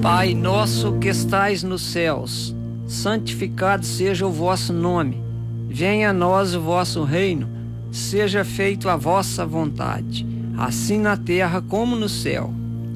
Pai nosso que estais nos céus, santificado seja o vosso nome. Venha a nós o vosso reino, seja feito a vossa vontade, assim na terra como no céu.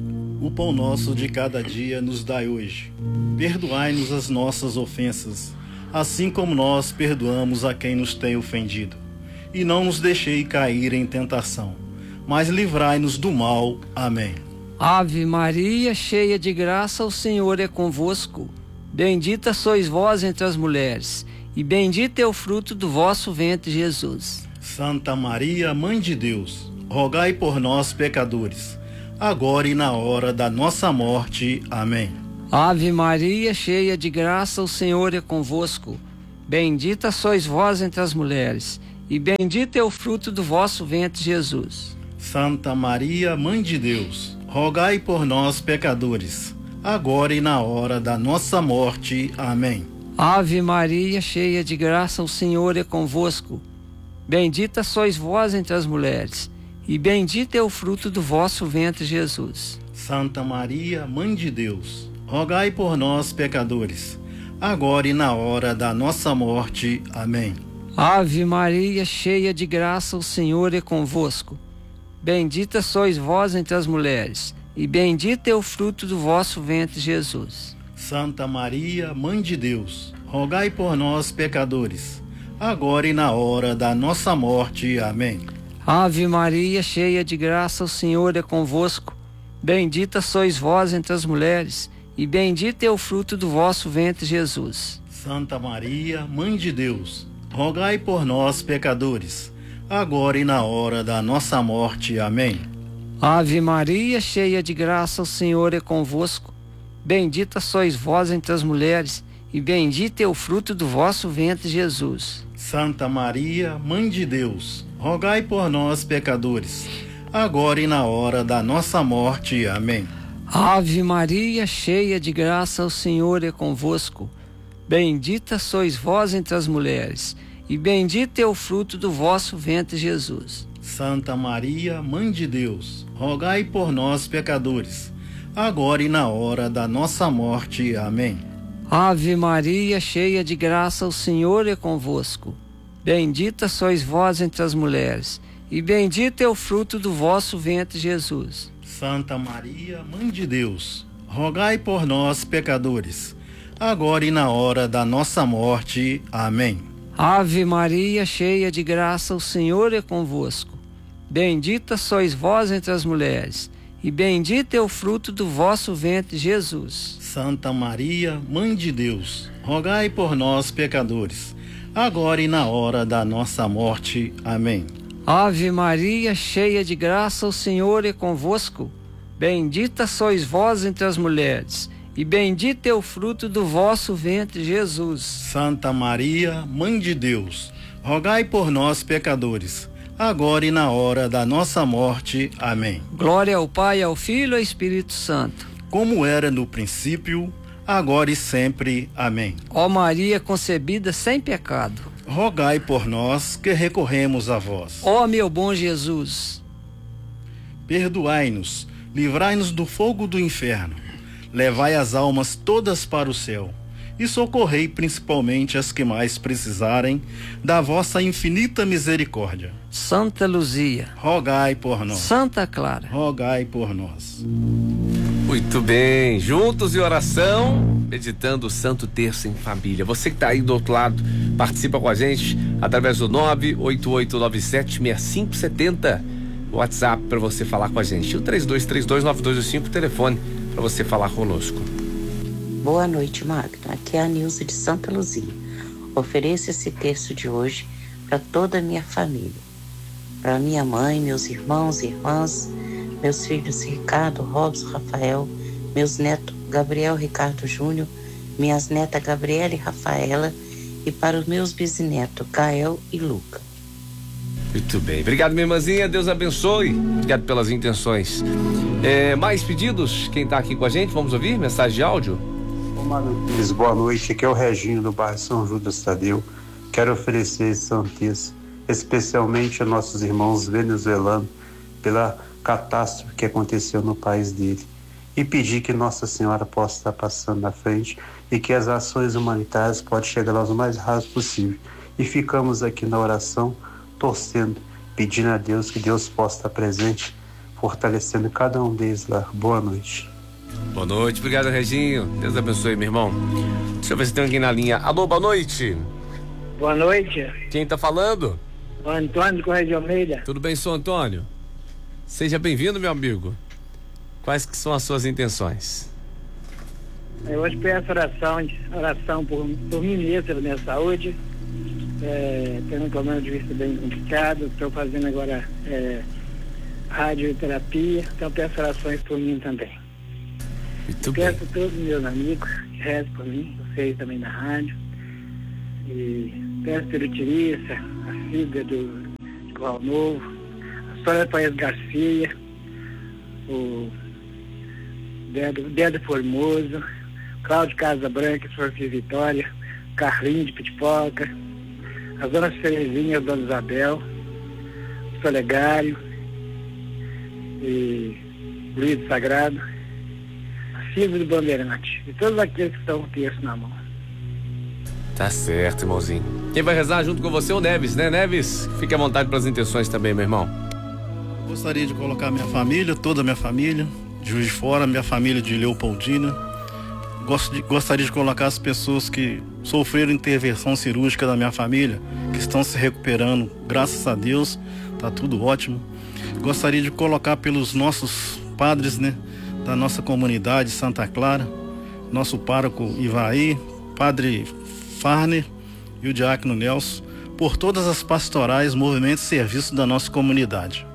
O pão nosso de cada dia nos dai hoje. Perdoai-nos as nossas ofensas, assim como nós perdoamos a quem nos tem ofendido. E não nos deixei cair em tentação, mas livrai-nos do mal. Amém. Ave Maria, cheia de graça, o Senhor é convosco. Bendita sois vós entre as mulheres, e bendito é o fruto do vosso ventre, Jesus. Santa Maria, Mãe de Deus, rogai por nós, pecadores, agora e na hora da nossa morte. Amém. Ave Maria, cheia de graça, o Senhor é convosco. Bendita sois vós entre as mulheres, e bendito é o fruto do vosso ventre, Jesus. Santa Maria, Mãe de Deus, rogai por nós, pecadores, agora e na hora da nossa morte. Amém. Ave Maria, cheia de graça, o Senhor é convosco. Bendita sois vós entre as mulheres, e bendito é o fruto do vosso ventre, Jesus. Santa Maria, Mãe de Deus, rogai por nós, pecadores, agora e na hora da nossa morte. Amém. Ave Maria, cheia de graça, o Senhor é convosco. Bendita sois vós entre as mulheres, e bendito é o fruto do vosso ventre, Jesus. Santa Maria, Mãe de Deus, rogai por nós, pecadores, agora e na hora da nossa morte. Amém. Ave Maria, cheia de graça, o Senhor é convosco. Bendita sois vós entre as mulheres, e bendito é o fruto do vosso ventre, Jesus. Santa Maria, Mãe de Deus, rogai por nós, pecadores, agora e na hora da nossa morte. Amém. Ave Maria, cheia de graça, o Senhor é convosco. Bendita sois vós entre as mulheres, e bendito é o fruto do vosso ventre, Jesus. Santa Maria, Mãe de Deus, rogai por nós, pecadores, agora e na hora da nossa morte. Amém. Ave Maria, cheia de graça, o Senhor é convosco. Bendita sois vós entre as mulheres, e bendito é o fruto do vosso ventre, Jesus. Santa Maria, Mãe de Deus, rogai por nós, pecadores, agora e na hora da nossa morte. Amém. Ave Maria, cheia de graça, o Senhor é convosco. Bendita sois vós entre as mulheres, e bendito é o fruto do vosso ventre, Jesus. Santa Maria, Mãe de Deus, rogai por nós, pecadores, agora e na hora da nossa morte. Amém. Ave Maria, cheia de graça, o Senhor é convosco. Bendita sois vós entre as mulheres, e bendito é o fruto do vosso ventre, Jesus. Santa Maria, Mãe de Deus, rogai por nós, pecadores, agora e na hora da nossa morte. Amém. Ave Maria, cheia de graça, o Senhor é convosco. Bendita sois vós entre as mulheres, e bendito é o fruto do vosso ventre, Jesus. Santa Maria, Mãe de Deus, rogai por nós, pecadores, agora e na hora da nossa morte. Amém. Glória ao Pai, ao Filho e ao Espírito Santo, como era no princípio, agora e sempre. Amém. Ó Maria concebida sem pecado, rogai por nós que recorremos a vós. ó meu bom Jesus, perdoai-nos, livrai-nos do fogo do inferno, levai as almas todas para o céu e socorrei principalmente as que mais precisarem da vossa infinita misericórdia. Santa Luzia, rogai por nós. Santa Clara, rogai por nós. Muito bem, juntos em oração, meditando o Santo Terço em Família. Você que está aí do outro lado, participa com a gente através do 988976570, WhatsApp para você falar com a gente. O 32329225, telefone para você falar conosco. Boa noite, Magno. Aqui é a Nilce de Santa Luzia. Ofereço esse terço de hoje para toda a minha família, para minha mãe, meus irmãos e irmãs, meus filhos Ricardo, Robson, Rafael, meus netos Gabriel, Ricardo Júnior, minhas netas Gabriela e Rafaela, e para os meus bisnetos Gael e Luca. Muito bem, obrigado, minha irmãzinha, Deus abençoe, obrigado pelas intenções. Mais pedidos? Quem está aqui com a gente? Vamos ouvir mensagem de áudio? Boa noite, aqui é o Reginho do bairro São Judas Tadeu. Quero oferecer esse Santo Terço especialmente a nossos irmãos venezuelanos pela catástrofe que aconteceu no país dele. e pedir que Nossa Senhora possa estar passando na frente e que as ações humanitárias possam chegar lá o mais rápido possível. E ficamos aqui na oração, torcendo, pedindo a Deus que Deus possa estar presente, fortalecendo cada um deles lá. Boa noite. Boa noite, obrigado, Reginho. Deus abençoe, meu irmão. Deixa eu ver se tem alguém na linha. Alô, boa noite. Boa noite. Quem tá falando? O Antônio de Correia de Almeida. Tudo bem, senhor Antônio? Seja bem-vindo, meu amigo. Quais que são as suas intenções? Eu hoje peço oração por mim mesmo, pela minha saúde. Tenho um problema de vista bem complicado. Estou fazendo agora radioterapia. Então peço orações por mim também. Muito Peço bem. a todos os meus amigos que rezem por mim, vocês também na rádio. E peço pelo Tirissa, a Cida de Corral Novo, a Sônia Paes Garcia, o Dedo Formoso, Cláudio Casa Branca, Sofia Vitória, Carlinho de Pitipoca, as Donas Terezinhas, Dona Isabel, o Solegário e Luiz Sagrado, a Silvia do Bandeirante e todos aqueles que estão com o texto na mão. Tá certo, irmãozinho. Quem vai rezar junto com você é o Neves, né, Neves? Fique à vontade para as intenções também, meu irmão. Gostaria de colocar minha família, toda a minha família, de Juiz de Fora, minha família de Leopoldina. Gostaria de colocar as pessoas que sofreram intervenção cirúrgica da minha família, que estão se recuperando, graças a Deus, tá tudo ótimo. Gostaria de colocar pelos nossos padres, né, da nossa comunidade Santa Clara, nosso pároco Ivaí, padre Farner e o diácono Nelson, por todas as pastorais, movimentos e serviços da nossa comunidade.